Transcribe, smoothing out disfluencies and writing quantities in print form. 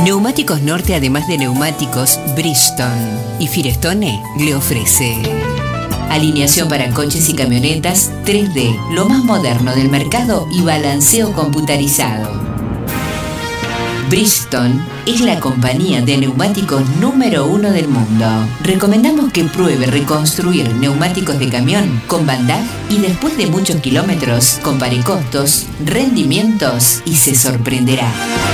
Neumáticos Norte, además de neumáticos, Bridgestone y Firestone le ofrece alineación para coches y camionetas 3D, lo más moderno del mercado y balanceo computarizado. Bridgestone es la compañía de neumáticos número 1 del mundo. Recomendamos que pruebe reconstruir neumáticos de camión con Van Dijk y después de muchos kilómetros compare costos, rendimientos y se sorprenderá.